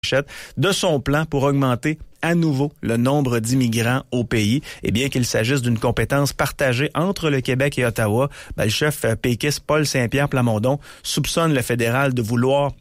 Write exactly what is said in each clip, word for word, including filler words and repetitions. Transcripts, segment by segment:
de son plan pour augmenter à nouveau le nombre d'immigrants au pays. Et bien qu'il s'agisse d'une compétence partagée entre le Québec et Ottawa, ben, le chef péquiste Paul Saint-Pierre Plamondon soupçonne le fédéral de vouloir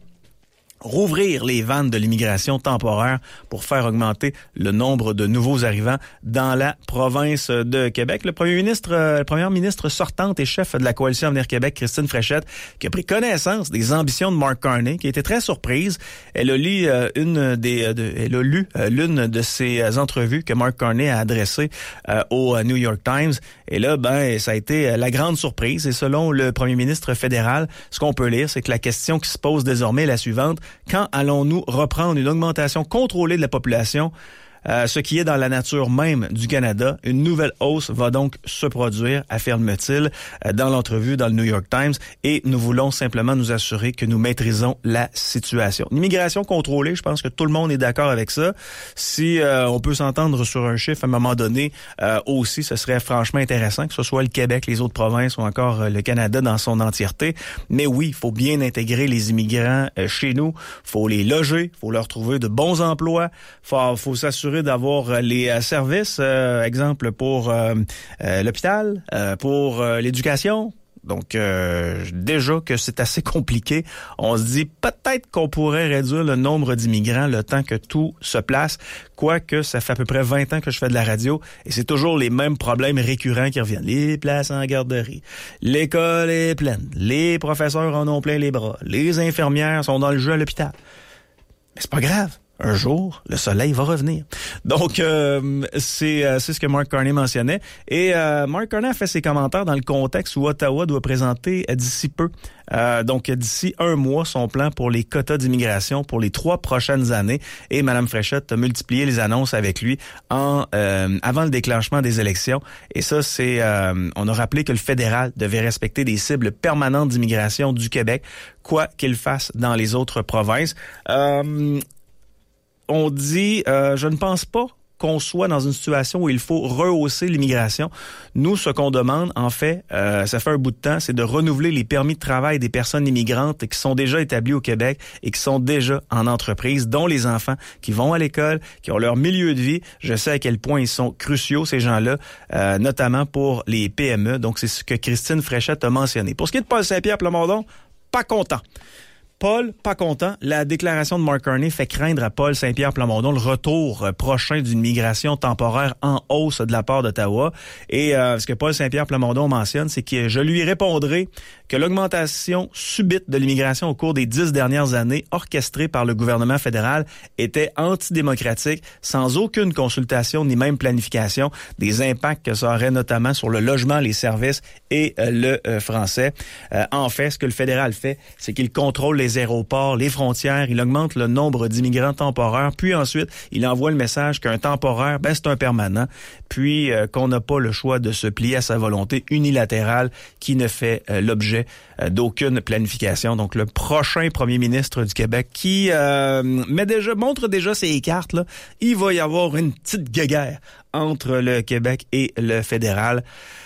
rouvrir les vannes de l'immigration temporaire pour faire augmenter le nombre de nouveaux arrivants dans la province de Québec. Le premier ministre, euh, la première ministre sortante et chef de la Coalition Avenir Québec, Christine Fréchette, qui a pris connaissance des ambitions de Mark Carney, qui a été très surprise. Elle a lu euh, une des, euh, de, elle a lu euh, l'une de ces entrevues que Mark Carney a adressées euh, au New York Times. Et là, ben, ça a été la grande surprise. Et selon le premier ministre fédéral, ce qu'on peut lire, c'est que la question qui se pose désormais est la suivante. Quand allons-nous reprendre une augmentation contrôlée de la population, euh, ce qui est dans la nature même du Canada? Une nouvelle hausse va donc se produire, affirme-t-il euh, dans l'entrevue dans le New York Times, et nous voulons simplement nous assurer que nous maîtrisons la situation. L'immigration contrôlée, je pense que tout le monde est d'accord avec ça. Si euh, on peut s'entendre sur un chiffre à un moment donné euh, aussi, ce serait franchement intéressant, que ce soit le Québec, les autres provinces ou encore euh, le Canada dans son entièreté. Mais oui, il faut bien intégrer les immigrants euh, chez nous, faut les loger, faut leur trouver de bons emplois, faut, faut s'assurer d'avoir les euh, services, euh, exemple pour euh, euh, l'hôpital, euh, pour euh, l'éducation. Donc, euh, déjà que c'est assez compliqué, on se dit peut-être qu'on pourrait réduire le nombre d'immigrants le temps que tout se place, quoique ça fait à peu près vingt ans que je fais de la radio et c'est toujours les mêmes problèmes récurrents qui reviennent. Les places en garderie, l'école est pleine, les professeurs en ont plein les bras, les infirmières sont dans le jeu à l'hôpital. Mais c'est pas grave. Un jour, le soleil va revenir. Donc, euh, c'est euh, c'est ce que Mark Carney mentionnait. Et euh, Mark Carney a fait ses commentaires dans le contexte où Ottawa doit présenter euh, d'ici peu, euh, donc d'ici un mois, son plan pour les quotas d'immigration pour les trois prochaines années. Et Mme Fréchette a multiplié les annonces avec lui en euh, avant le déclenchement des élections. Et ça, c'est euh, on a rappelé que le fédéral devait respecter des cibles permanentes d'immigration du Québec, quoi qu'il fasse dans les autres provinces. Euh, On dit, euh, je ne pense pas qu'on soit dans une situation où il faut rehausser l'immigration. Nous, ce qu'on demande, en fait, euh, ça fait un bout de temps, c'est de renouveler les permis de travail des personnes immigrantes qui sont déjà établies au Québec et qui sont déjà en entreprise, dont les enfants qui vont à l'école, qui ont leur milieu de vie. Je sais à quel point ils sont cruciaux, ces gens-là, euh, notamment pour les P M E. Donc, c'est ce que Christine Fréchette a mentionné. Pour ce qui est de Paul Saint-Pierre Plamondon, pas content. Paul, pas content. La déclaration de Mark Carney fait craindre à Paul Saint-Pierre Plamondon le retour prochain d'une migration temporaire en hausse de la part d'Ottawa. Et euh, ce que Paul Saint-Pierre Plamondon mentionne, c'est que je lui répondrai que l'augmentation subite de l'immigration au cours des dix dernières années, orchestrée par le gouvernement fédéral, était antidémocratique, sans aucune consultation ni même planification, des impacts que ça aurait notamment sur le logement, les services et euh, le euh, français. Euh, en fait, ce que le fédéral fait, c'est qu'il contrôle les aéroports, les frontières, il augmente le nombre d'immigrants temporaires, puis ensuite, il envoie le message qu'un temporaire, ben c'est un permanent, puis euh, qu'on n'a pas le choix de se plier à sa volonté unilatérale qui ne fait euh, l'objet euh, d'aucune planification. Donc, le prochain premier ministre du Québec qui euh, met déjà, montre déjà ses cartes, là, il va y avoir une petite guéguerre entre le Québec et le fédéral.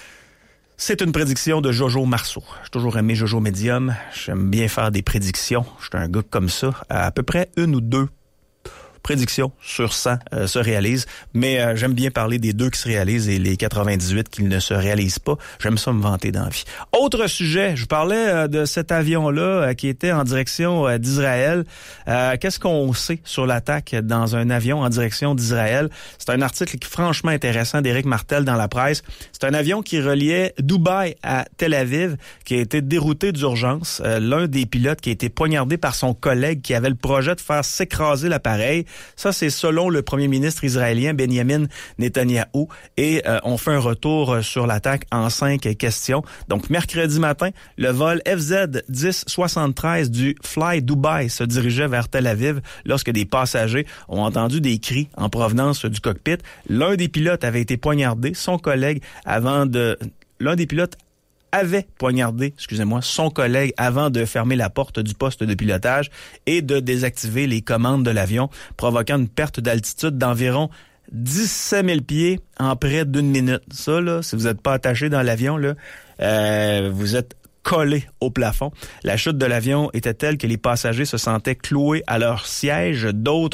C'est une prédiction de Jojo Marceau. J'ai toujours aimé Jojo Medium. J'aime bien faire des prédictions. Je suis un gars comme ça. À peu près une ou deux prédictions sur cent euh, se réalisent. Mais euh, j'aime bien parler des deux qui se réalisent et les quatre-vingt-dix-huit qui ne se réalisent pas. J'aime ça me vanter dans la vie. Autre sujet, je parlais euh, de cet avion-là euh, qui était en direction euh, d'Israël. Euh, qu'est-ce qu'on sait sur l'attaque dans un avion en direction d'Israël? C'est un article qui est franchement intéressant d'Éric Martel dans la presse. C'est un avion qui reliait Dubaï à Tel Aviv qui a été dérouté d'urgence. Euh, l'un des pilotes qui a été poignardé par son collègue qui avait le projet de faire s'écraser l'appareil. Ça, c'est selon le premier ministre israélien Benjamin Netanyahou. Et euh, on fait un retour sur l'attaque en cinq questions. Donc, mercredi matin, le vol F Z dix soixante-treize du Fly Dubai se dirigeait vers Tel Aviv lorsque des passagers ont entendu des cris en provenance du cockpit. L'un des pilotes avait été poignardé, son collègue, avant de... L'un des pilotes avait poignardé, excusez-moi, son collègue avant de fermer la porte du poste de pilotage et de désactiver les commandes de l'avion, provoquant une perte d'altitude d'environ dix-sept mille pieds en près d'une minute. Ça, là, si vous n'êtes pas attaché dans l'avion, là, euh, vous êtes collés au plafond. La chute de l'avion était telle que les passagers se sentaient cloués à leur siège. D'autres